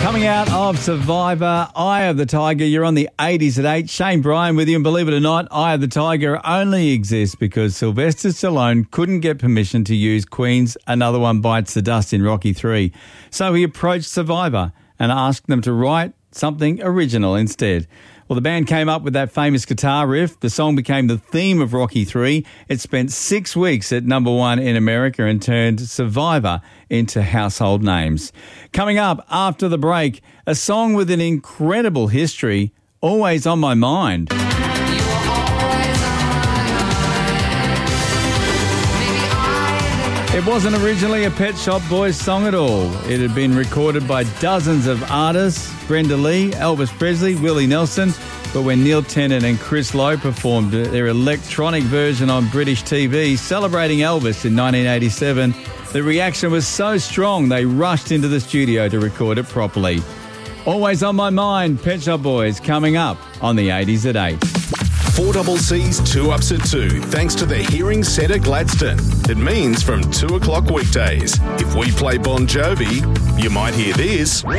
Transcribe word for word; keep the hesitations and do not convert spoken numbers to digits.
Coming out of Survivor, Eye of the Tiger, you're on the eighties at eight. Shane Bryan with you, and believe it or not, Eye of the Tiger only exists because Sylvester Stallone couldn't get permission to use Queen's Another One Bites the Dust in Rocky three. So he approached Survivor and asked them to write something original instead. Well, the band came up with that famous guitar riff. The song became the theme of Rocky three. It spent six weeks at number one in America and turned Survivor into household names. Coming up after the break, a song with an incredible history, Always on My Mind. It wasn't originally a Pet Shop Boys song at all. It had been recorded by dozens of artists, Brenda Lee, Elvis Presley, Willie Nelson, but when Neil Tennant and Chris Lowe performed their electronic version on British T V celebrating Elvis in nineteen eighty-seven, the reaction was so strong they rushed into the studio to record it properly. Always on My Mind, Pet Shop Boys, coming up on the eighties at eight. four C C's Two Ups at Two, thanks to the Hearing Centre Gladstone. It means from two o'clock weekdays. If we play Bon Jovi, you might hear this.